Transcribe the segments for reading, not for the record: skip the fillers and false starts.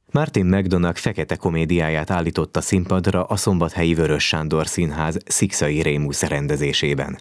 Martin McDonagh fekete komédiáját állította színpadra a Szombathelyi Vörös Sándor Színház Szikszai Rémusz rendezésében.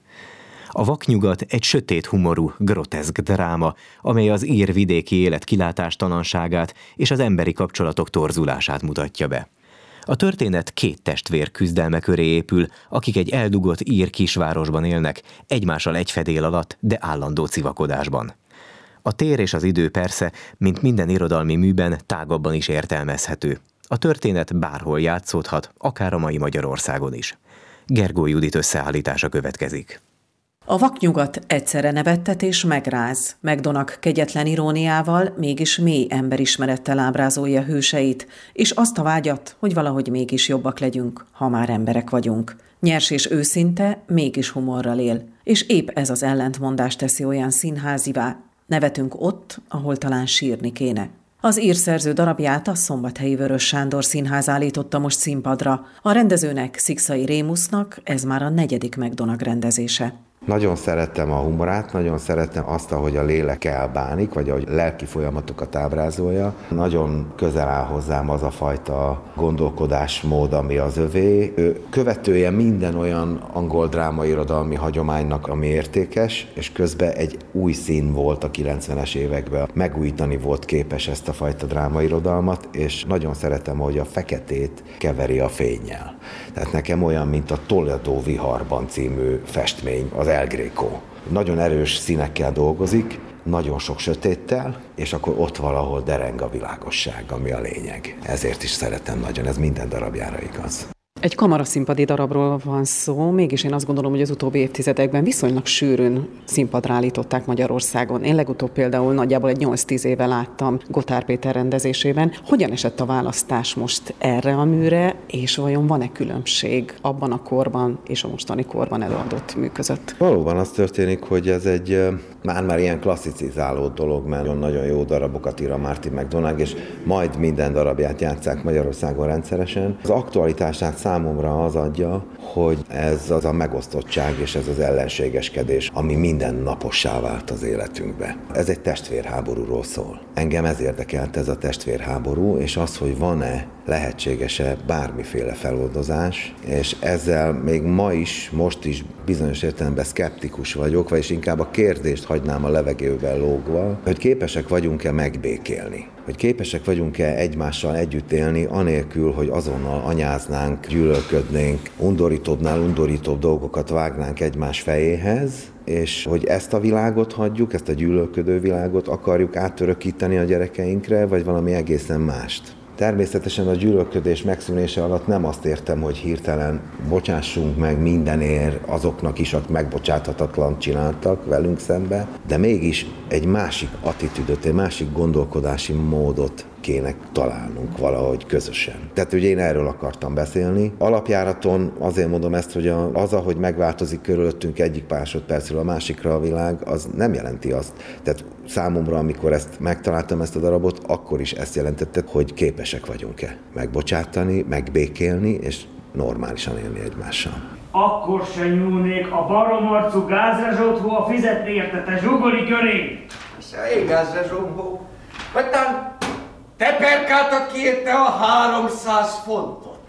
A Vaknyugat egy sötét humorú, groteszk dráma, amely az ír vidéki élet kilátástalanságát és az emberi kapcsolatok torzulását mutatja be. A történet két testvér küzdelme köré épül, akik egy eldugott ír kisvárosban élnek, egymással egy fedél alatt, de állandó civakodásban. A tér és az idő persze, mint minden irodalmi műben, tágabban is értelmezhető. A történet bárhol játszódhat, akár a mai Magyarországon is. Gergó Judit összeállítása következik. A Vaknyugat egyszerre nevettet és megráz. McDonagh kegyetlen iróniával, mégis mély emberismerettel ábrázolja hőseit, és azt a vágyat, hogy valahogy mégis jobbak legyünk, ha már emberek vagyunk. Nyers és őszinte, mégis humorral él. És épp ez az ellentmondás teszi olyan színházivá. Nevetünk ott, ahol talán sírni kéne. Az írszerző darabját a Szombathelyi Vörös Sándor Színház állította most színpadra. A rendezőnek, Szikszai Rémusznak ez már a 4. McDonagh rendezése. Nagyon szerettem a humorát, nagyon szerettem azt, ahogy a lélek elbánik, vagy ahogy lelki folyamatokat ábrázolja. Nagyon közel áll hozzám az a fajta gondolkodásmód, ami az övé. Ő követője minden olyan angol drámairodalmi hagyománynak, ami értékes, és közben egy új szín volt a 90-es években. Megújítani volt képes ezt a fajta drámairodalmat, és nagyon szeretem, hogy a feketét keveri a fénnyel. Tehát nekem olyan, mint a Toledo viharban című festmény, az El Greco. Nagyon erős színekkel dolgozik, nagyon sok sötéttel, és akkor ott valahol dereng a világosság, ami a lényeg. Ezért is szeretem nagyon, ez minden darabjára igaz. Egy kamaraszínpadi darabról van szó, mégis én azt gondolom, hogy az utóbbi évtizedekben viszonylag sűrűn színpadra állították Magyarországon. Én legutóbb például nagyjából egy 8-10 éve láttam Gotár Péter rendezésében. Hogyan esett a választás most erre a műre, és vajon van-e különbség abban a korban és a mostani korban előadott mű között? Valóban az történik, hogy ez egy már ilyen klasszicizáló dolog, mert nagyon jó darabokat ír a Martin McDonagh, és majd minden darabját játsszák Magyarországon rendszeresen. Az aktualitását számomra az adja, hogy ez az a megosztottság és ez az ellenségeskedés, ami minden napossá vált az életünkbe. Ez egy testvérháborúról szól. Engem ez érdekelt, ez a testvérháború, és az, hogy van-e, lehetséges-e bármiféle feloldozás, és ezzel még most is bizonyos értelemben szkeptikus vagyok, vagyis inkább a kérdést hagynám a levegőben lógva, hogy képesek vagyunk-e megbékélni. Hogy képesek vagyunk-e egymással együtt élni, anélkül, hogy azonnal anyáznánk, gyűlölködnénk, undorítóbbnál undorítóbb dolgokat vágnánk egymás fejéhez, és hogy ezt a világot hagyjuk, ezt a gyűlölködő világot akarjuk átörökíteni a gyerekeinkre, vagy valami egészen mást. Természetesen a gyűlölködés megszűnése alatt nem azt értem, hogy hirtelen bocsássunk meg mindenért azoknak is, akik megbocsáthatatlan csináltak velünk szembe, de mégis egy másik attitűdöt, egy másik gondolkodási módot kéne találnunk valahogy közösen. Tehát ugye én erről akartam beszélni. Alapjáraton azért mondom ezt, hogy az, ahogy megváltozik körülöttünk egyik másodpercről a másikra a világ, az nem jelenti azt. Tehát számomra, amikor megtaláltam ezt a darabot, akkor is ezt jelentette, hogy képesek vagyunk-e megbocsátani, megbékélni, és normálisan élni egymással. Akkor se nyúlnék a baromarcú gázrezsótó a fizetni érte, te zsugori köré! Én gázrezsótó? Vagy talán te perkáltad ki érte a 300 fontot?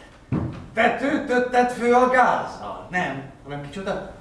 Te töltötted fő a gázzal? Nem, hanem kicsoda?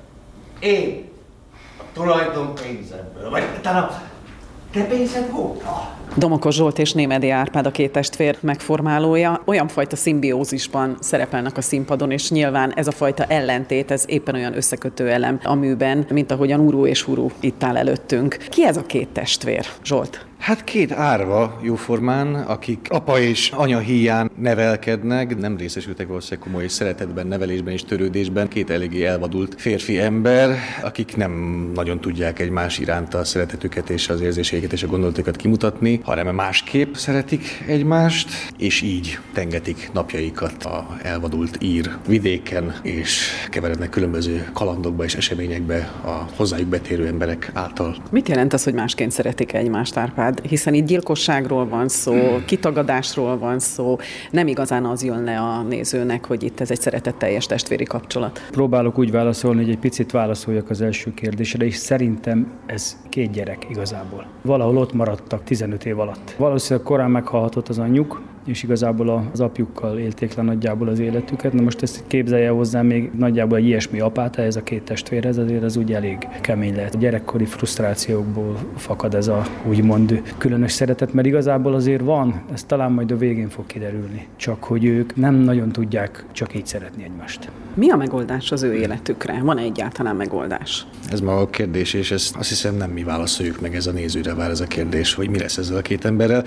Én. A tulajdonpénzemből. Vagy talán a te pénzed volt? Domokos Zsolt és Némedy Árpád a két testvér megformálója. Olyan fajta szimbiózisban szerepelnek a színpadon, és nyilván ez a fajta ellentét, ez éppen olyan összekötő elem a műben, mint ahogyan Uru és Huru itt áll előttünk. Ki ez a két testvér, Zsolt? Hát két árva jóformán, akik apa és anya híján nevelkednek, nem részesültek valószínűleg komoly szeretetben, nevelésben és törődésben. Két eléggé elvadult férfi ember, akik nem nagyon tudják egymás iránt a szeretetüket és az érzéseiket és a gondolatokat kimutatni, hanem másképp szeretik egymást, és így tengetik napjaikat a elvadult ír vidéken, és keverednek különböző kalandokba és eseményekbe a hozzájuk betérő emberek által. Mit jelent az, hogy másként szeretik egymást, Árpád? Hiszen itt gyilkosságról van szó, kitagadásról van szó, nem igazán az jön le a nézőnek, hogy itt ez egy szeretetteljes testvéri kapcsolat. Próbálok úgy válaszolni, hogy egy picit válaszoljak az első kérdésre, és szerintem ez két gyerek igazából. Valahol ott maradtak 15 év alatt. Valószínűleg korán meghalhatott az anyjuk, és igazából az apjukkal élték le nagyjából az életüket. Na most ezt képzelje hozzá még nagyjából egy ilyesmi apát, ez a két testvérhez, azért az úgy elég kemény lehet. A gyerekkori frusztrációkból fakad ez a úgymond különös szeretet, mert igazából azért van, ez talán majd a végén fog kiderülni, csak hogy ők nem nagyon tudják csak így szeretni egymást. Mi a megoldás az ő életükre? Van-e egyáltalán megoldás? Ez ma a kérdés, és ezt azt hiszem nem mi válaszoljuk meg, ez a nézőre vár ez a kérdés, hogy mi lesz ezzel a két emberrel.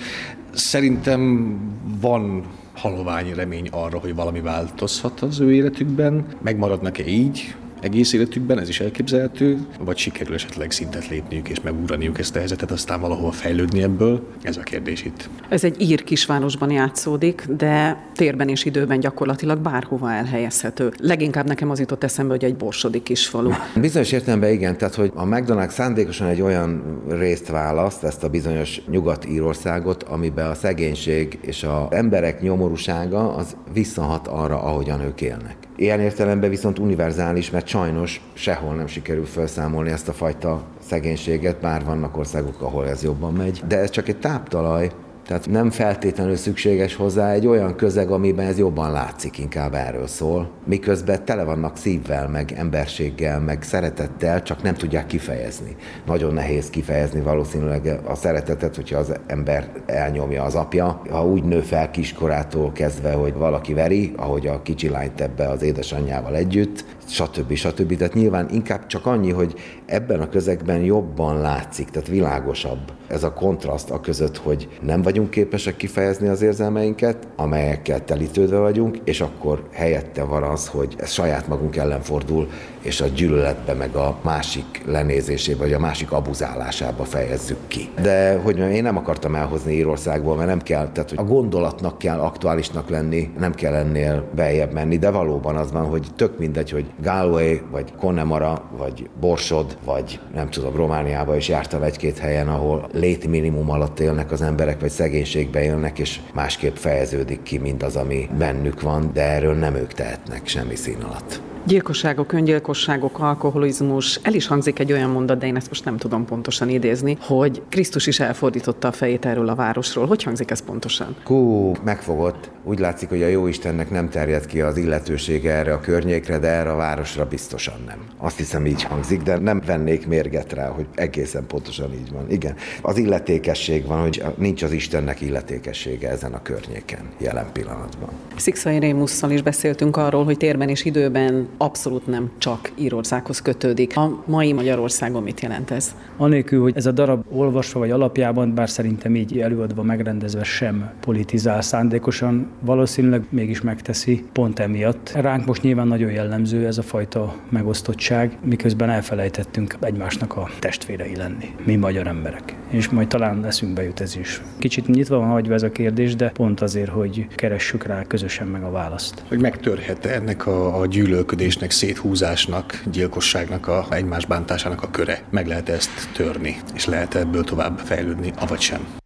Szerintem van halovány remény arra, hogy valami változhat az ő életükben. Megmaradnak-e így egész életükben, ez is elképzelhető, vagy sikerül esetleg szintet lépniük és megugraniuk ezt a helyzetet, aztán valahol fejlődni ebből? Ez a kérdés itt. Ez egy ír kisvárosban játszódik, de térben és időben gyakorlatilag bárhova elhelyezhető. Leginkább nekem az jutott eszembe, hogy egy borsodi kisfalu. Bizonyos értelemben igen, tehát hogy a McDonald's szándékosan egy olyan részt választ, ezt a bizonyos Nyugat-Írországot, amiben a szegénység és az emberek nyomorúsága az visszahat arra, ahogyan ők élnek. Ilyen értelemben viszont univerzális, mert sajnos sehol nem sikerül felszámolni ezt a fajta szegénységet, bár vannak országok, ahol ez jobban megy. De ez csak egy táptalaj, tehát nem feltétlenül szükséges hozzá egy olyan közeg, amiben ez jobban látszik, inkább erről szól. Miközben tele vannak szívvel, meg emberséggel, meg szeretettel, csak nem tudják kifejezni. Nagyon nehéz kifejezni valószínűleg a szeretetet, hogyha az ember elnyomja az apja. Ha úgy nő fel kiskorától kezdve, hogy valaki veri, ahogy a kicsi lányt ebbe az édesanyjával együtt, stb. Tehát nyilván inkább csak annyi, hogy ebben a közegben jobban látszik, tehát világosabb ez a kontraszt a között, hogy nem vagyunk képesek kifejezni az érzelmeinket, amelyekkel telítődve vagyunk, és akkor helyette van az, hogy ez saját magunk ellen fordul, és a gyűlöletbe, meg a másik lenézésébe, vagy a másik abuzálásába fejezzük ki. De hogy én nem akartam elhozni Írországból, mert nem kell, tehát hogy a gondolatnak kell aktuálisnak lenni, nem kell ennél beljebb menni, de valóban az van, hogy tök mindegy, hogy Galway, vagy Connemara, vagy Borsod, vagy nem tudom, Romániában is jártam egy-két helyen, ahol létminimum alatt élnek az emberek, vagy szegénységbe élnek, és másképp fejeződik ki mindaz, ami bennük van, de erről nem ők tehetnek semmi szín alatt. Gyilkosságok, öngyilkosságok, alkoholizmus, el is hangzik egy olyan mondat, de én ezt most nem tudom pontosan idézni, hogy Krisztus is elfordította a fejét erről a városról. Hogy hangzik ez pontosan? Megfogott. Úgy látszik, hogy a Jóistennek nem terjed ki az illetősége erre a környékre, de erre a városra biztosan nem. Azt hiszem így hangzik, de nem vennék mérget rá, hogy egészen pontosan így van. Igen. Az illetékesség van, hogy nincs az Istennek illetékessége ezen a környéken jelen pillanatban. Szikszai Rémusszal is beszéltünk arról, hogy térben és időben abszolút nem csak Írországhoz kötődik. A mai Magyarországon mit jelent ez? Anélkül, hogy ez a darab olvasva vagy alapjában, bár szerintem így előadva, megrendezve sem politizál szándékosan, valószínűleg mégis megteszi pont emiatt. Ránk most nyilván nagyon jellemző ez a fajta megosztottság, miközben elfelejtettünk egymásnak a testvérei lenni, mi magyar emberek. És majd talán eszünkbe jut ez is. Kicsit nyitva van hagyva ez a kérdés, de pont azért, hogy keressük rá közösen meg a választ. Hogy megtörhet ennek a gyűlölködésnek, széthúzásnak, gyilkosságnak, egymás bántásának a köre. Meg lehet ezt törni, és lehet ebből tovább fejlődni, avagy sem.